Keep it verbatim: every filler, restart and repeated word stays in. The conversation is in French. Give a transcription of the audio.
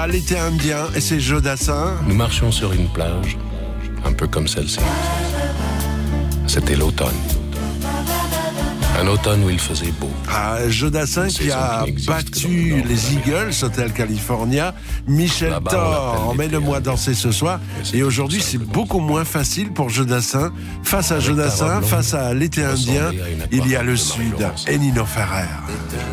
Voilà, l'été indien et c'est Jodassin. Nous marchions sur une plage, un peu comme celle-ci. C'était l'automne. Un automne où il faisait beau. Ah, Jodassin qui a battu les Eagles, Hotel California. Michel Thor emmène-moi danser ce soir. Et aujourd'hui, c'est beaucoup moins facile pour Jodassin. Face à Jodassin, face à l'été indien, il y a le Sud et Nino Ferrer.